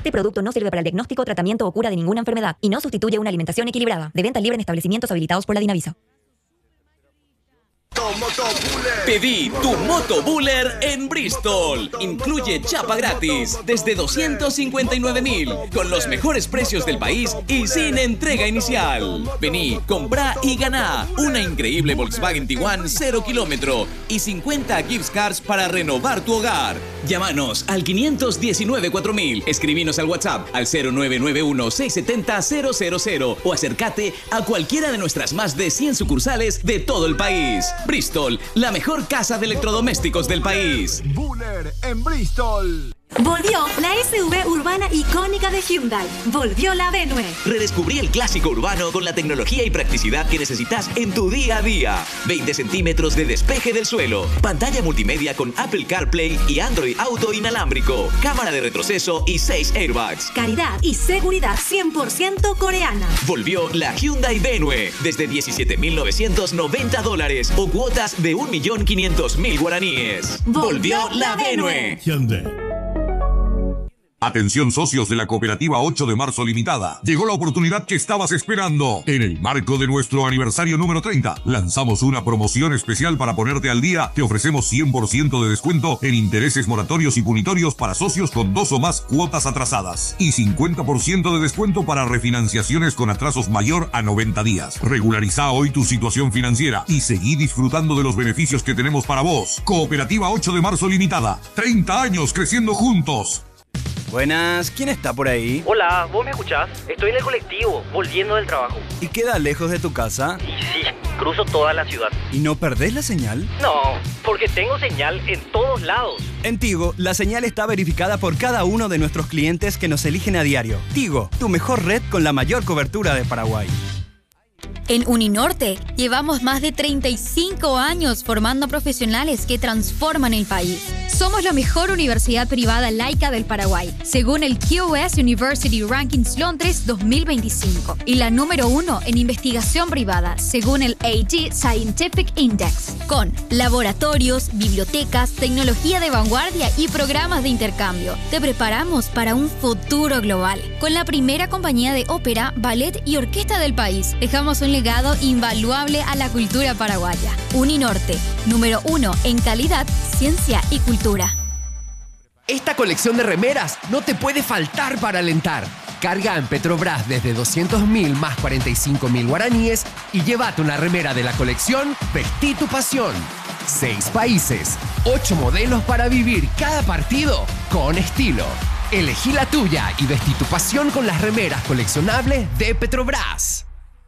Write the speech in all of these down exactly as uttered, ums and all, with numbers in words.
Este producto no sirve para el diagnóstico, tratamiento o cura de ninguna enfermedad y no sustituye una alimentación equilibrada. De venta libre en establecimientos habilitados por la Dinavisa. Pedí tu Moto Buller en Bristol. Incluye chapa gratis desde doscientos cincuenta y nueve mil con los mejores precios del país y sin entrega inicial. Vení, comprá y ganá una increíble Volkswagen Tiguan cero kilómetro y cincuenta gift cards para renovar tu hogar. Llámanos al quinientos diecinueve cuatro mil, escribinos al WhatsApp al cero nueve nueve uno seis siete cero cero cero cero o acércate a cualquiera de nuestras más de cien sucursales de todo el país. Bristol, la mejor casa de electrodomésticos del país. Buller en Bristol. Volvió la S U V urbana icónica de Hyundai. Volvió la Venue. Redescubrí el clásico urbano con la tecnología y practicidad que necesitas en tu día a día. veinte centímetros de despeje del suelo. Pantalla multimedia con Apple CarPlay y Android Auto inalámbrico. Cámara de retroceso y seis airbags. Calidad y seguridad cien por ciento coreana. Volvió la Hyundai Venue desde diecisiete mil novecientos noventa dólares o cuotas de un millón quinientos mil guaraníes. Volvió, Volvió la Venue. Hyundai. Atención socios de la Cooperativa ocho de marzo Limitada. Llegó la oportunidad que estabas esperando. En el marco de nuestro aniversario número treinta, lanzamos una promoción especial para ponerte al día. Te ofrecemos cien por ciento de descuento en intereses moratorios y punitorios para socios con dos o más cuotas atrasadas. Y cincuenta por ciento de descuento para refinanciaciones con atrasos mayor a noventa días. Regulariza hoy tu situación financiera y seguí disfrutando de los beneficios que tenemos para vos. Cooperativa ocho de marzo Limitada. treinta años creciendo juntos. Buenas, ¿quién está por ahí? Hola, ¿vos me escuchás? Estoy en el colectivo, volviendo del trabajo. ¿Y queda lejos de tu casa? Y sí, cruzo toda la ciudad. ¿Y no perdés la señal? No, porque tengo señal en todos lados. En Tigo, la señal está verificada por cada uno de nuestros clientes que nos eligen a diario. Tigo, tu mejor red con la mayor cobertura de Paraguay. En Uninorte llevamos más de treinta y cinco años formando profesionales que transforman el país. Somos la mejor universidad privada laica del Paraguay, según el Q O S University Rankings Londres dos mil veinticinco, y la número uno en investigación privada, según el A G Scientific Index, con laboratorios, bibliotecas, tecnología de vanguardia y programas de intercambio. Te preparamos para un futuro global. Con la primera compañía de ópera, ballet y orquesta del país, dejamos un legado invaluable a la cultura paraguaya. Uninorte, número uno en calidad, ciencia y cultura. Esta colección de remeras no te puede faltar para alentar. Carga en Petrobras desde doscientos mil más cuarenta y cinco mil guaraníes y llévate una remera de la colección Vestí tu pasión. Seis países, ocho modelos para vivir cada partido con estilo. Elegí la tuya y vestí tu pasión con las remeras coleccionables de Petrobras.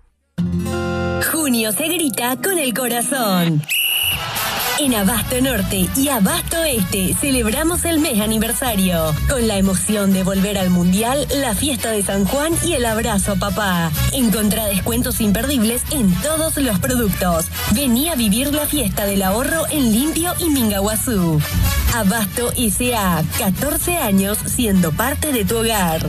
Junio se grita con el corazón. En Abasto Norte y Abasto Este celebramos el mes aniversario con la emoción de volver al Mundial, la fiesta de San Juan y el abrazo a papá. Encontrá descuentos imperdibles en todos los productos. Vení a vivir la fiesta del ahorro en Limpio y Mingaguazú. Abasto S A, catorce años siendo parte de tu hogar.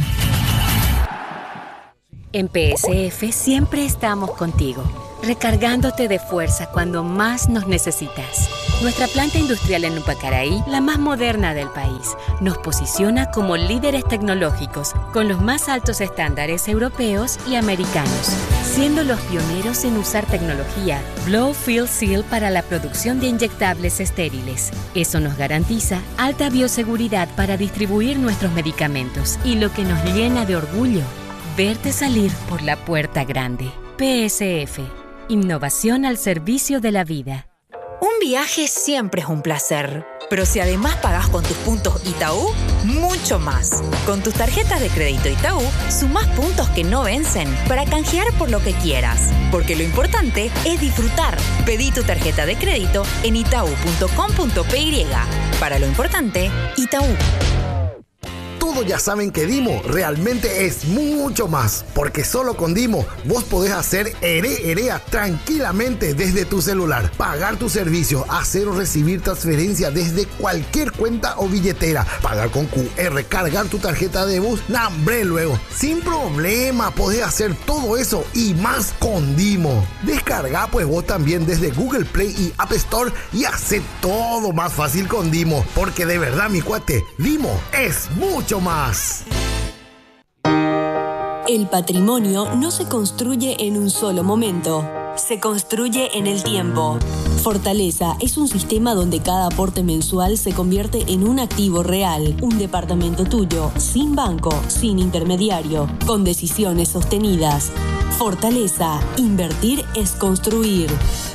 En P S F siempre estamos contigo, recargándote de fuerza cuando más nos necesitas. Nuestra planta industrial en Upacaraí, la más moderna del país, nos posiciona como líderes tecnológicos con los más altos estándares europeos y americanos, siendo los pioneros en usar tecnología Blow Fill Seal para la producción de inyectables estériles. Eso nos garantiza alta bioseguridad para distribuir nuestros medicamentos y lo que nos llena de orgullo, verte salir por la puerta grande. P S F. Innovación al servicio de la vida. Un viaje siempre es un placer, pero si además pagás con tus puntos Itaú, mucho más. Con tus tarjetas de crédito Itaú, sumás puntos que no vencen para canjear por lo que quieras. Porque lo importante es disfrutar. Pedí tu tarjeta de crédito en itaú punto com punto pe y. Para lo importante, Itaú. Todos ya saben que Dimo realmente es mucho más, porque solo con Dimo vos podés hacer ere erea tranquilamente desde tu celular, pagar tu servicio, hacer o recibir transferencia desde cualquier cuenta o billetera, pagar con Q R, cargar tu tarjeta de bus, nambre luego, sin problema podés hacer todo eso y más con Dimo. Descarga pues vos también desde Google Play y App Store y hace todo más fácil con Dimo, porque de verdad mi cuate, Dimo es mucho más. El patrimonio no se construye en un solo momento, se construye en el tiempo. Fortaleza es un sistema donde cada aporte mensual se convierte en un activo real, un departamento tuyo, sin banco, sin intermediario, con decisiones sostenidas. Fortaleza, invertir es construir.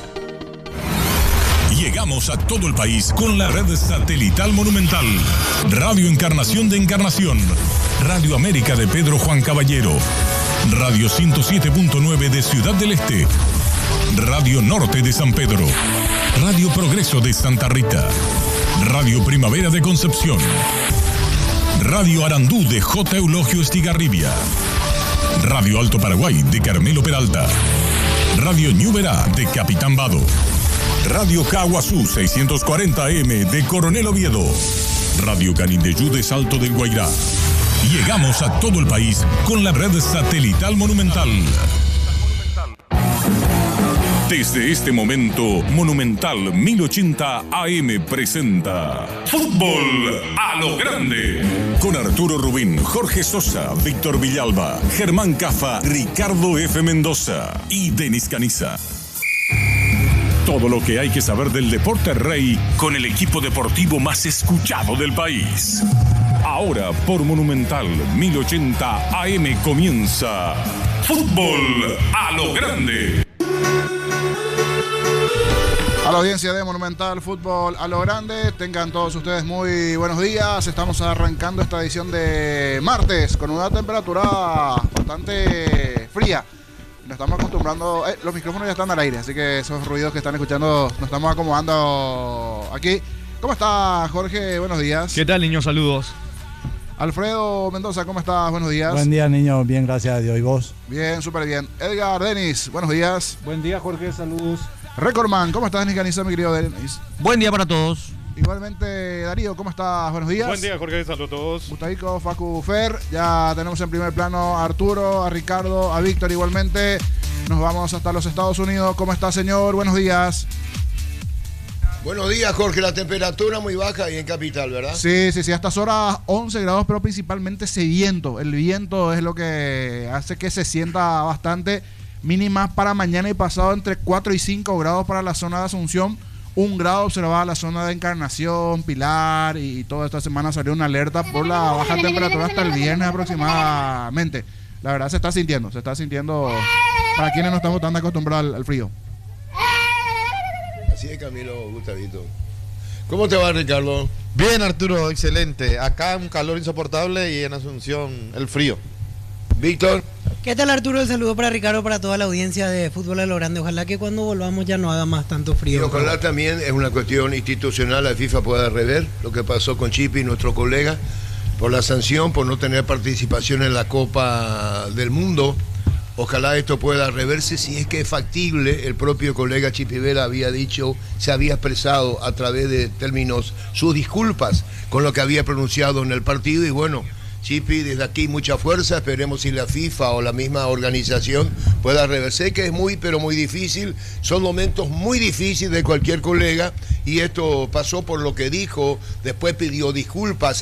Llegamos a todo el país con la red satelital Monumental. Radio Encarnación de Encarnación. Radio América de Pedro Juan Caballero. Radio ciento siete punto nueve de Ciudad del Este. Radio Norte de San Pedro. Radio Progreso de Santa Rita. Radio Primavera de Concepción. Radio Arandú de J. Eulogio Estigarribia. Radio Alto Paraguay de Carmelo Peralta. Radio Ñuberá de Capitán Vado. Radio Caguazú seiscientos cuarenta A M de Coronel Oviedo. Radio Canindeyú de Salto del Guairá. Llegamos a todo el país con la red satelital Monumental. Desde este momento, Monumental mil ochenta A M presenta Fútbol a lo Grande. Con Arturo Rubín, Jorge Sosa, Víctor Villalba, Germán Cafa, Ricardo F. Mendoza y Denis Caniza. Todo lo que hay que saber del deporte rey con el equipo deportivo más escuchado del país. Ahora por Monumental mil ochenta A M comienza Fútbol a lo Grande. A la audiencia de Monumental Fútbol a lo Grande, tengan todos ustedes muy buenos días. Estamos arrancando esta edición de martes con una temperatura bastante fría. Nos estamos acostumbrando, eh, los micrófonos ya están al aire, así que esos ruidos que están escuchando nos estamos acomodando aquí. ¿Cómo está, Jorge? Buenos días. ¿Qué tal, niños? Saludos. Alfredo Mendoza, ¿cómo estás? Buenos días. Buen día, niño. Bien, gracias a Dios. ¿Y vos? Bien, súper bien. Edgar, Denis, buenos días. Buen día, Jorge. Saludos. Recordman, ¿cómo estás, Denis Caniza, mi querido Denis? Buen día para todos. Igualmente, Darío, ¿cómo estás? Buenos días. Buen día, Jorge. Saludos a todos. Gustavico, Facu, Fer. Ya tenemos en primer plano a Arturo, a Ricardo, a Víctor igualmente. Nos vamos hasta los Estados Unidos. ¿Cómo está, señor? Buenos días. Buenos días, Jorge. La temperatura muy baja ahí en Capital, ¿verdad? Sí, sí, sí. A estas horas once grados, pero principalmente ese viento. El viento es lo que hace que se sienta bastante. Mínimas para mañana y pasado entre cuatro y cinco grados para la zona de Asunción. Un grado observada la zona de Encarnación, Pilar, y toda esta semana salió una alerta por la baja temperatura hasta el viernes aproximadamente. La verdad se está sintiendo, se está sintiendo para quienes no estamos tan acostumbrados al, al frío. Así es, Camilo, Gustavito. ¿Cómo te va, Ricardo? Bien, Arturo, excelente. Acá un calor insoportable y en Asunción el frío. Víctor. ¿Qué tal, Arturo? El saludo para Ricardo, para toda la audiencia de Fútbol a lo Grande. Ojalá que cuando volvamos ya no haga más tanto frío. Y ojalá también es una cuestión institucional, la FIFA pueda rever lo que pasó con Chipi, nuestro colega, por la sanción, por no tener participación en la Copa del Mundo. Ojalá esto pueda reverse si es que es factible. El propio colega Chipi Vela había dicho, se había expresado a través de términos sus disculpas con lo que había pronunciado en el partido y bueno, Chipi, desde aquí mucha fuerza, esperemos si la FIFA o la misma organización pueda reverser, que es muy pero muy difícil, son momentos muy difíciles de cualquier colega y esto pasó por lo que dijo, después pidió disculpas